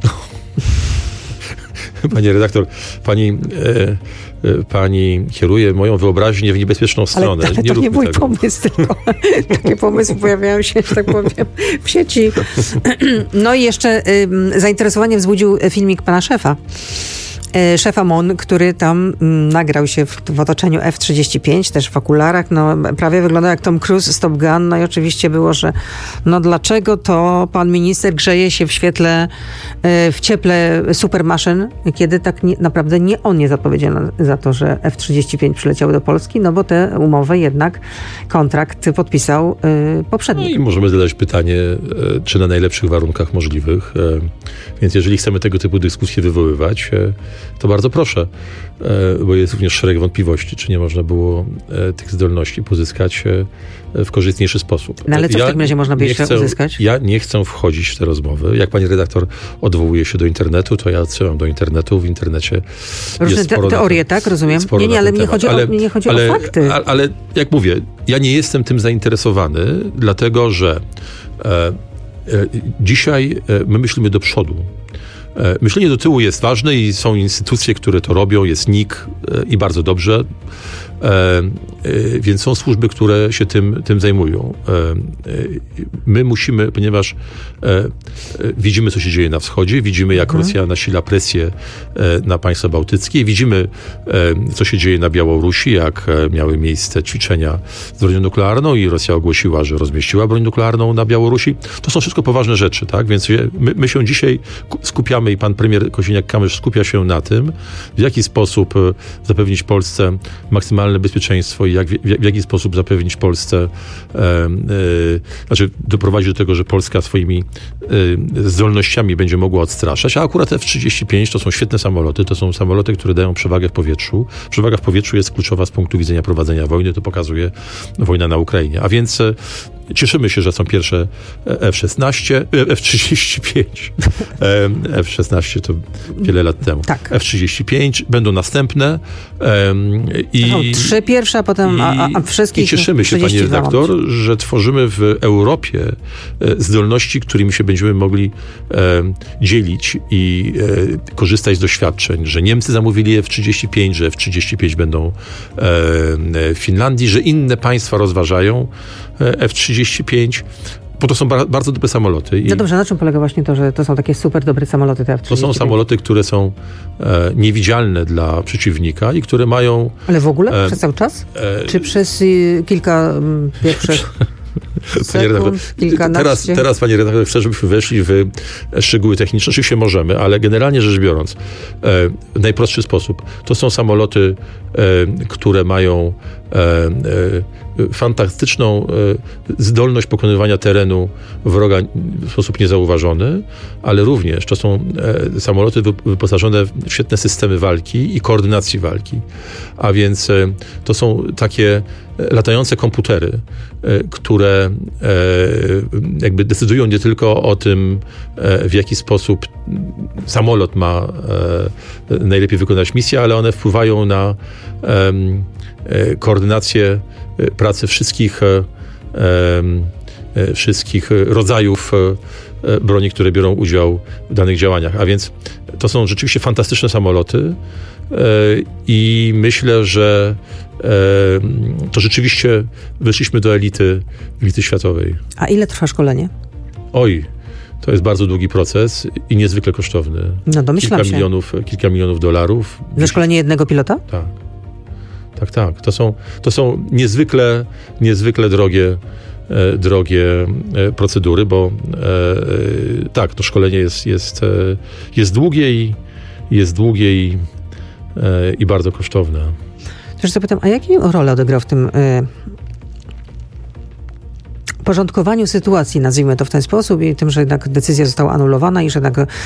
Pani redaktor, pani, e, e, pani kieruje moją wyobraźnię w niebezpieczną stronę. Ale, ale nie to nie mój tego. pomysł, tylko takie pomysły pojawiają się, że tak powiem, w sieci. No i jeszcze y, zainteresowanie wzbudził filmik pana szefa. Szefa M O N, który tam m, nagrał się w, w otoczeniu F trzydzieści pięć, też w okularach, no prawie wyglądał jak Tom Cruise z Top Gun, no i oczywiście było, że no dlaczego to pan minister grzeje się w świetle, w cieple supermaszyn, kiedy tak nie, naprawdę nie on jest odpowiedzialny za to, że F trzydzieści pięć przyleciały do Polski, no bo tę umowę jednak, kontrakt podpisał y, poprzedni. No i możemy zadać pytanie, czy na najlepszych warunkach możliwych, więc jeżeli chcemy tego typu dyskusje wywoływać, to bardzo proszę, bo jest również szereg wątpliwości, czy nie można było tych zdolności pozyskać w korzystniejszy sposób. No ale co ja w takim razie można by jeszcze chcę, uzyskać? Ja nie chcę wchodzić w te rozmowy. Jak pani redaktor odwołuje się do internetu, to ja odsyłam do internetu. W internecie różne jest sporo teorie, na, tak? Rozumiem. Sporo nie, nie, ale mnie chodzi, ale, o, mnie chodzi ale, o fakty. Ale, ale jak mówię, ja nie jestem tym zainteresowany, dlatego że e, e, dzisiaj e, my myślimy do przodu. Myślenie do tyłu jest ważne i są instytucje, które to robią, jest N I K i bardzo dobrze, więc są służby, które się tym, tym zajmują. My musimy, ponieważ widzimy, co się dzieje na wschodzie, widzimy, jak mhm. Rosja nasila presję na państwa bałtyckie, widzimy, co się dzieje na Białorusi, jak miały miejsce ćwiczenia z bronią nuklearną i Rosja ogłosiła, że rozmieściła broń nuklearną na Białorusi. To są wszystko poważne rzeczy, tak? Więc my, my się dzisiaj skupiamy i pan premier Kosiniak-Kamysz skupia się na tym, w jaki sposób zapewnić Polsce maksymalne bezpieczeństwo i jak, w, w jaki sposób zapewnić Polsce, e, e, znaczy doprowadzić do tego, że Polska swoimi e, zdolnościami będzie mogła odstraszać, a akurat F trzydzieści pięć to są świetne samoloty, to są samoloty, które dają przewagę w powietrzu. Przewaga w powietrzu jest kluczowa z punktu widzenia prowadzenia wojny, to pokazuje wojna na Ukrainie. A więc cieszymy się, że są pierwsze F szesnaście, F trzydzieści pięć. F szesnaście to wiele lat temu. Tak. F trzydzieści pięć, będą następne. I, to są trzy pierwsze, a potem i, a, a wszystkich I cieszymy się, panie redaktor, że tworzymy w Europie zdolności, którymi się będziemy mogli dzielić i korzystać z doświadczeń, że Niemcy zamówili F trzydzieści pięć, że F trzydzieści pięć będą w Finlandii, że inne państwa rozważają F trzydzieści pięć, bo to są ba- bardzo dobre samoloty. I no dobrze, na czym polega właśnie to, że to są takie super dobre samoloty, te F trzydzieści pięć? To są samoloty, które są e, niewidzialne dla przeciwnika i które mają... Ale w ogóle? E, przez cały czas? E, Czy przez y, kilka m, pierwszych sekund, kilkanaście? Teraz, teraz, panie redaktor, chcę, żebyśmy weszli w szczegóły techniczne. Oczywiście możemy, ale generalnie rzecz biorąc, e, w najprostszy sposób, to są samoloty, e, które mają e, e, fantastyczną e, zdolność pokonywania terenu wroga w sposób niezauważony, ale również to są e, samoloty wyposażone w świetne systemy walki i koordynacji walki. A więc e, to są takie latające komputery, e, które e, jakby decydują nie tylko o tym, e, w jaki sposób samolot ma e, najlepiej wykonać misję, ale one wpływają na e, e, koordynację pracy wszystkich, e, e, wszystkich rodzajów e, broni, które biorą udział w danych działaniach. A więc to są rzeczywiście fantastyczne samoloty e, i myślę, że e, to rzeczywiście weszliśmy do elity, elity światowej. A ile trwa szkolenie? Oj, to jest bardzo długi proces i niezwykle kosztowny. No domyślam kilka się. Milionów, kilka milionów dolarów. Za szkolenie jednego pilota? Tak. Tak, tak. To są, to są niezwykle, niezwykle drogie, e, drogie e, procedury, bo e, e, tak, to szkolenie jest, jest, e, jest długie i jest długie i, e, i bardzo kosztowne. Też zapytam, a jaką rolę odegrał w tym y, porządkowaniu sytuacji, nazwijmy to w ten sposób, i tym, że jednak decyzja została anulowana i że jednak y,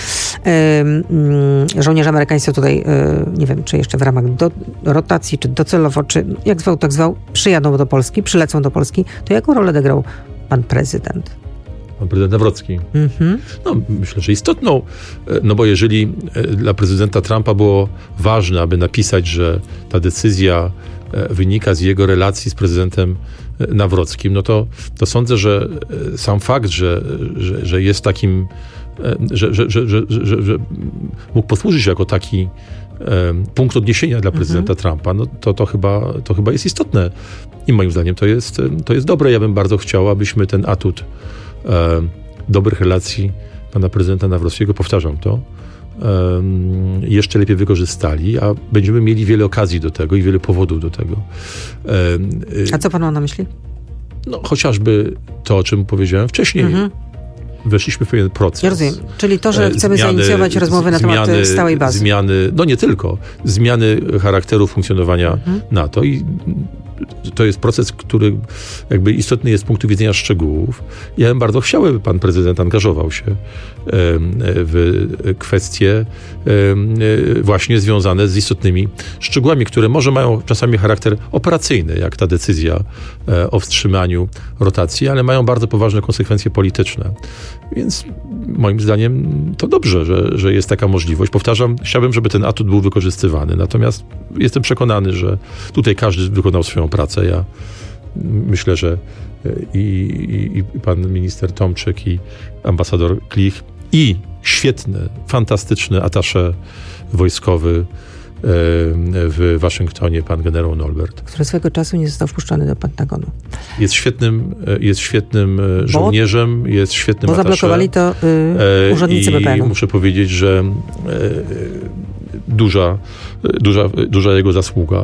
y, żołnierze amerykańscy tutaj, y, nie wiem, czy jeszcze w ramach do, rotacji, czy docelowo, czy jak zwał, tak zwał, przyjadą do Polski, przylecą do Polski, to jaką rolę odegrał pan prezydent? Pan prezydent Nawrocki. Mhm. No, myślę, że istotną, no bo jeżeli dla prezydenta Trumpa było ważne, aby napisać, że ta decyzja wynika z jego relacji z prezydentem Nawrockim, no to, to sądzę, że sam fakt, że, że, że jest takim, że, że, że, że, że, że mógł posłużyć jako taki punkt odniesienia dla prezydenta mhm. Trumpa, no to, to, chyba, to chyba jest istotne. I moim zdaniem to jest, to jest dobre. Ja bym bardzo chciał, abyśmy ten atut e, dobrych relacji pana prezydenta Nawrockiego, powtarzam to, e, jeszcze lepiej wykorzystali, a będziemy mieli wiele okazji do tego i wiele powodów do tego. E, a co pan ma na myśli? No, chociażby to, o czym powiedziałem wcześniej. Mhm. Weszliśmy w pewien proces. Ja rozumiem. Czyli to, że chcemy zmiany, zainicjować rozmowy na temat zmiany, stałej bazy. Zmiany, no nie tylko. Zmiany charakteru funkcjonowania mhm. NATO. I to jest proces, który jakby istotny jest z punktu widzenia szczegółów. Ja bym bardzo chciał, aby pan prezydent angażował się w kwestie właśnie związane z istotnymi szczegółami, które może mają czasami charakter operacyjny, jak ta decyzja o wstrzymaniu rotacji, ale mają bardzo poważne konsekwencje polityczne. Więc moim zdaniem to dobrze, że, że jest taka możliwość. Powtarzam, chciałbym, żeby ten atut był wykorzystywany. Natomiast jestem przekonany, że tutaj każdy wykonał swoją pracę. Ja myślę, że i, i, i pan minister Tomczyk, i ambasador Klich, i świetny, fantastyczny atasze wojskowy w Waszyngtonie, pan generał Nolbert. Który swego czasu nie został wpuszczony do Pentagonu. Jest świetnym, jest świetnym żołnierzem, jest świetnym Bo atasze. zablokowali to y, urzędnicy B P N-u. I muszę powiedzieć, że y, duża, duża, duża jego zasługa y,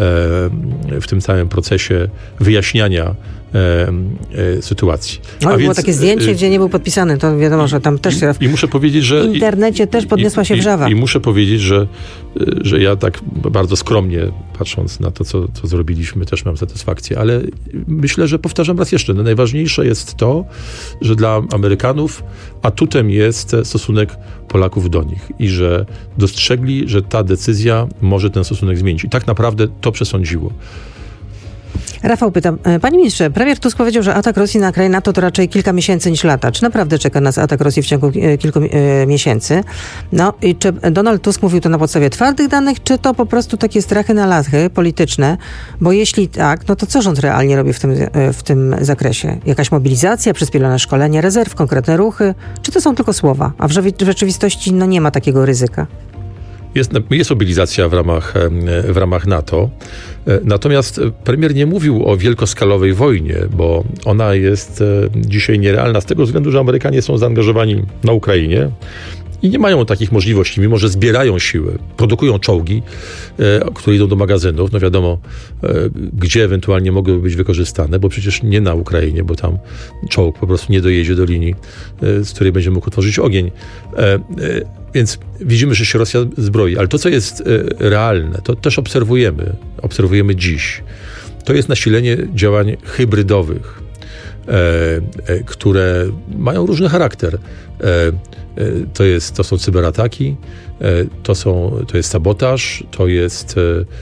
w tym całym procesie wyjaśniania y, y, sytuacji. No, A było więc, takie zdjęcie, y, gdzie nie był podpisany, to wiadomo, że tam też się... I, i muszę powiedzieć, że... W internecie też podniosła się i, wrzawa. I, I muszę powiedzieć, że, że ja tak bardzo skromnie, patrząc na to, co, co zrobiliśmy, też mam satysfakcję, ale myślę, że powtarzam raz jeszcze, no najważniejsze jest to, że dla Amerykanów atutem jest stosunek Polaków do nich i że dostrzegli, że ta decyzja może ten stosunek zmienić. I tak naprawdę to przesądziło. Rafał pyta, panie ministrze, premier Tusk powiedział, że atak Rosji na kraj NATO to raczej kilka miesięcy niż lata. Czy naprawdę czeka nas atak Rosji w ciągu kilku e, miesięcy? No i czy Donald Tusk mówił to na podstawie twardych danych, czy to po prostu takie strachy na lachy polityczne? Bo jeśli tak, no to co rząd realnie robi w tym, w tym zakresie? Jakaś mobilizacja, przyspieszone szkolenie rezerw, konkretne ruchy? Czy to są tylko słowa? A w rzeczywistości no nie ma takiego ryzyka. Jest, jest mobilizacja w ramach, w ramach NATO. Natomiast premier nie mówił o wielkoskalowej wojnie, bo ona jest dzisiaj nierealna z tego względu, że Amerykanie są zaangażowani na Ukrainie i nie mają takich możliwości, mimo że zbierają siły, produkują czołgi, e, które idą do magazynów. No wiadomo, e, gdzie ewentualnie mogłyby być wykorzystane, bo przecież nie na Ukrainie, bo tam czołg po prostu nie dojedzie do linii, e, z której będzie mógł otworzyć ogień. E, e, więc widzimy, że się Rosja zbroi. Ale to, co jest e, realne, to też obserwujemy, obserwujemy dziś. To jest nasilenie działań hybrydowych, e, e, które mają różny charakter. E, To, jest, to są cyberataki, to, są, to jest sabotaż, to, jest,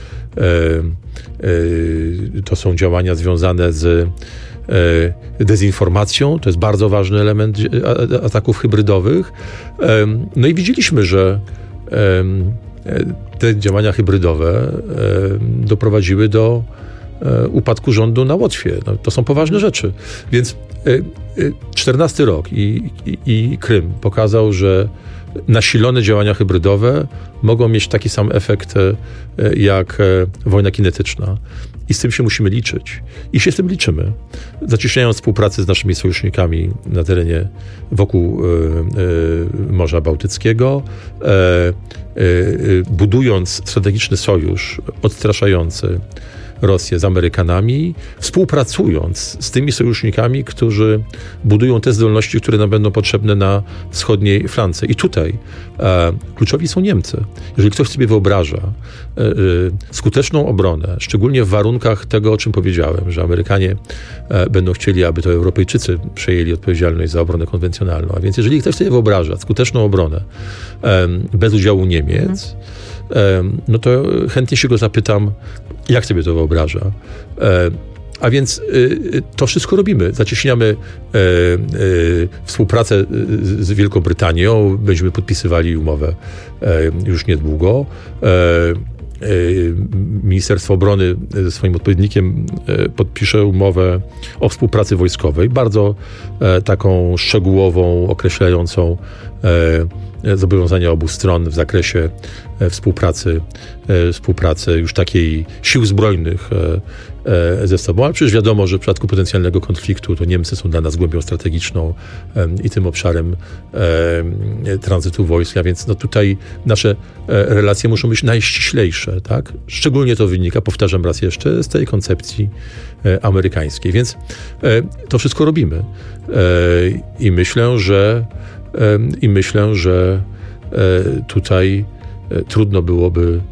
to są działania związane z dezinformacją. To jest bardzo ważny element ataków hybrydowych. No i widzieliśmy, że te działania hybrydowe doprowadziły do upadku rządu na Łotwie. No, to są poważne rzeczy. Więc czternasty rok i, i, i Krym pokazał, że nasilone działania hybrydowe mogą mieć taki sam efekt jak wojna kinetyczna. I z tym się musimy liczyć. I się z tym liczymy. Zacieśniając współpracę z naszymi sojusznikami na terenie wokół y, y, Morza Bałtyckiego, y, y, budując strategiczny sojusz odstraszający Rosję z Amerykanami, współpracując z tymi sojusznikami, którzy budują te zdolności, które nam będą potrzebne na wschodniej flance. I tutaj e, kluczowi są Niemcy. Jeżeli ktoś sobie wyobraża e, e, skuteczną obronę, szczególnie w warunkach tego, o czym powiedziałem, że Amerykanie e, będą chcieli, aby to Europejczycy przejęli odpowiedzialność za obronę konwencjonalną. A więc jeżeli ktoś sobie wyobraża skuteczną obronę e, bez udziału Niemiec, e, no to chętnie się go zapytam, jak sobie to wyobraża. E, a więc y, to wszystko robimy. Zacieśniamy e, e, współpracę z, z Wielką Brytanią. Będziemy podpisywali umowę e, już niedługo. E, e, Ministerstwo Obrony ze swoim odpowiednikiem e, podpisze umowę o współpracy wojskowej. Bardzo e, taką szczegółową, określającą e, zobowiązania obu stron w zakresie współpracy, współpracy już takiej sił zbrojnych ze sobą, ale przecież wiadomo, że w przypadku potencjalnego konfliktu to Niemcy są dla nas głębią strategiczną i tym obszarem tranzytu wojsk, a więc no tutaj nasze relacje muszą być najściślejsze, tak? Szczególnie to wynika, powtarzam raz jeszcze, z tej koncepcji amerykańskiej, więc to wszystko robimy i myślę, że I myślę, że tutaj trudno byłoby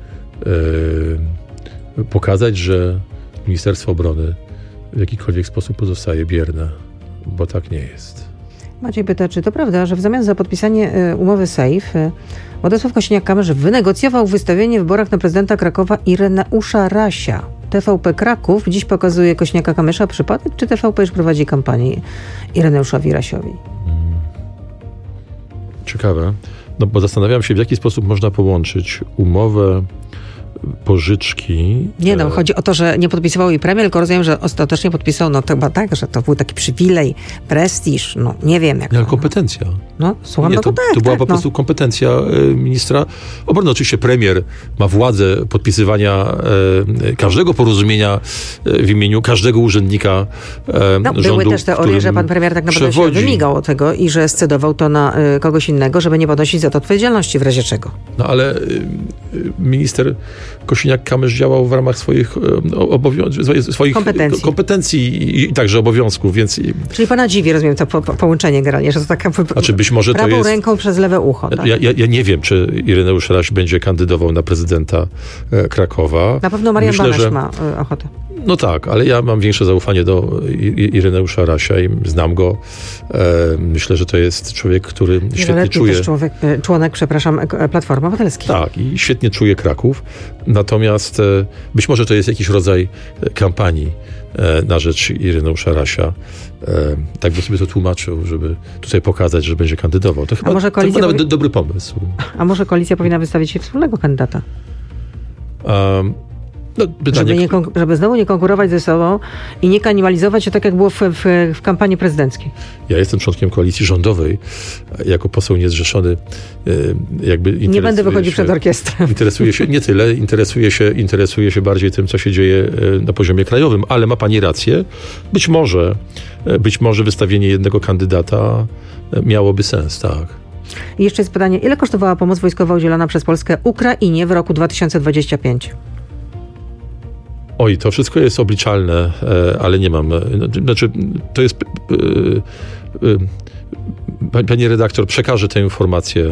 pokazać, że Ministerstwo Obrony w jakikolwiek sposób pozostaje bierne, bo tak nie jest. Maciej pyta, czy to prawda, że w zamian za podpisanie umowy SAFE Władysław Kosiniak-Kamysz wynegocjował wystawienie w wyborach na prezydenta Krakowa Ireneusza Rasia. T V P Kraków dziś pokazuje Kosiniaka-Kamysza przypadek, czy T V P już prowadzi kampanię Ireneuszowi Rasiowi? Ciekawe, no bo zastanawiam się, w jaki sposób można połączyć umowę pożyczki. Nie no, chodzi o to, że nie podpisywał jej premier, tylko rozumiem, że ostatecznie podpisał, no to chyba tak, że to był taki przywilej, prestiż, no nie wiem jak. Nie, ale kompetencja. No, słucham, nie, no to, to tak, To była tak, po prostu no. kompetencja ministra obrony. Oczywiście premier ma władzę podpisywania e, każdego porozumienia e, w imieniu każdego urzędnika e, no, rządu. Były też teorie, że pan premier tak naprawdę przewodzi. się wymigał od tego i że scedował to na e, kogoś innego, żeby nie ponosić za to odpowiedzialności w razie czego. No ale e, minister Kosiniak-Kamysz działał w ramach swoich, obowią- swoich kompetencji. kompetencji i, i także obowiązków, więc... Czyli pana dziwi, rozumiem, to po, po, połączenie generalnie, że to taka znaczy być może prawą to jest, ręką przez lewe ucho. Tak? Ja, ja, ja nie wiem, czy Ireneusz Raś będzie kandydował na prezydenta e, Krakowa. Na pewno Marian Myślę, Banaś że, ma e, ochotę. No tak, ale ja mam większe zaufanie do Ireneusza Rasia i znam go. E, myślę, że to jest człowiek, który świetnie czuje... też człowiek, członek, przepraszam, Platformy Obywatelskiej. Tak, i świetnie czuje Kraków. Natomiast e, być może to jest jakiś rodzaj kampanii e, na rzecz Ireneusza Rasia. E, tak by sobie to tłumaczył, żeby tutaj pokazać, że będzie kandydował. To chyba, może koalicja to chyba nawet powi- dobry pomysł. A może koalicja powinna wystawić się wspólnego kandydata? Um, No, pytanie, żeby, nie konk- żeby znowu nie konkurować ze sobą i nie kanibalizować się tak, jak było w, w, w kampanii prezydenckiej. Ja jestem członkiem koalicji rządowej, jako poseł niezrzeszony. Jakby nie będę wychodził się, przed orkiestrę. Interesuje się, nie tyle, interesuje się, interesuje się bardziej tym, co się dzieje na poziomie krajowym, ale ma pani rację. Być może, być może wystawienie jednego kandydata miałoby sens, tak. I jeszcze jest pytanie, ile kosztowała pomoc wojskowa udzielona przez Polskę Ukrainie w roku dwa tysiące dwudziestym piątym? Oj, to wszystko jest obliczalne, ale nie mam. Znaczy, to jest. Pani redaktor przekaże tę informację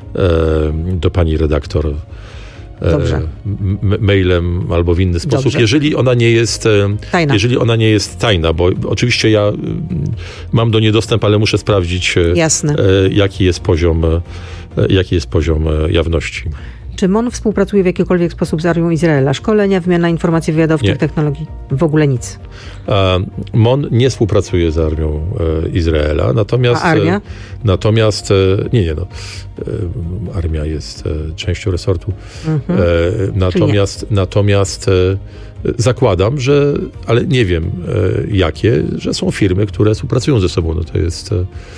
do pani redaktor. Dobrze. Mailem albo w inny sposób, Dobrze. jeżeli ona nie jest tajna. Jeżeli ona nie jest tajna, bo oczywiście ja mam do niej dostęp, ale muszę sprawdzić, Jasne. jaki jest poziom, jaki jest poziom jawności. Czy M O N współpracuje w jakikolwiek sposób z armią Izraela? Szkolenia, wymiana informacji wywiadowczych, nie. technologii? W ogóle nic. M O N nie współpracuje z armią Izraela, natomiast... A armia? Natomiast, nie, nie, no, armia jest częścią resortu. Mhm. Natomiast, natomiast zakładam, że, ale nie wiem jakie, że są firmy, które współpracują ze sobą. No to jest,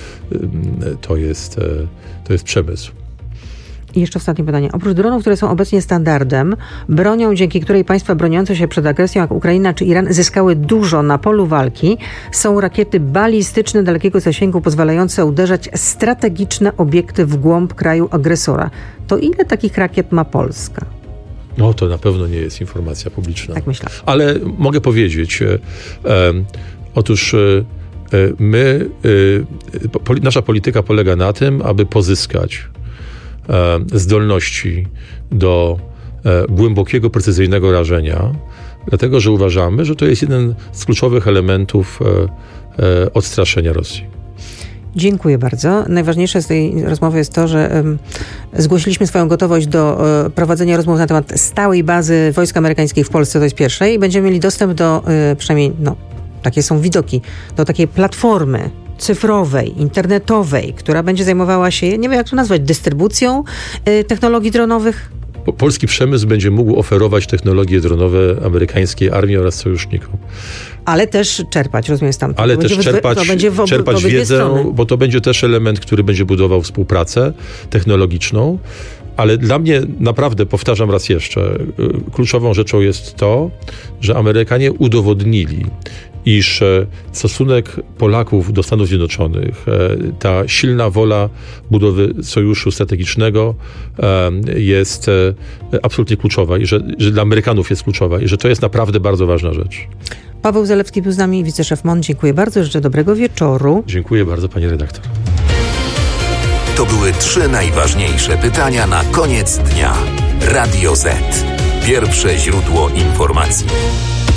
to jest, to jest przemysł. I jeszcze ostatnie pytanie. Oprócz dronów, które są obecnie standardem, bronią, dzięki której państwa broniące się przed agresją, jak Ukraina czy Iran, zyskały dużo na polu walki, są rakiety balistyczne dalekiego zasięgu, pozwalające uderzać strategiczne obiekty w głąb kraju agresora. To ile takich rakiet ma Polska? No to na pewno nie jest informacja publiczna. Tak myślę. Ale mogę powiedzieć, e, e, otóż e, my, e, po, nasza polityka polega na tym, aby pozyskać zdolności do głębokiego, precyzyjnego rażenia, dlatego że uważamy, że to jest jeden z kluczowych elementów odstraszenia Rosji. Dziękuję bardzo. Najważniejsze z tej rozmowy jest to, że um, zgłosiliśmy swoją gotowość do um, prowadzenia rozmów na temat stałej bazy wojsk amerykańskich w Polsce, to jest pierwsze, i będziemy mieli dostęp do, um, przynajmniej, no, takie są widoki, do takiej platformy cyfrowej, internetowej, która będzie zajmowała się, nie wiem jak to nazwać, dystrybucją y, technologii dronowych? Polski przemysł będzie mógł oferować technologie dronowe amerykańskiej armii oraz sojusznikom. Ale też czerpać, rozumiem, stamtąd. Ale to też będzie czerpać, w, będzie w ob- czerpać w wiedzę, strony. Bo to będzie też element, który będzie budował współpracę technologiczną. Ale dla mnie naprawdę, powtarzam raz jeszcze, kluczową rzeczą jest to, że Amerykanie udowodnili, iż stosunek Polaków do Stanów Zjednoczonych, ta silna wola budowy sojuszu strategicznego jest absolutnie kluczowa i że, że dla Amerykanów jest kluczowa i że to jest naprawdę bardzo ważna rzecz. Paweł Zalewski był z nami, wiceszef M O N. Dziękuję bardzo, życzę dobrego wieczoru. Dziękuję bardzo, pani redaktor. To były trzy najważniejsze pytania na koniec dnia. Radio Z. Pierwsze źródło informacji.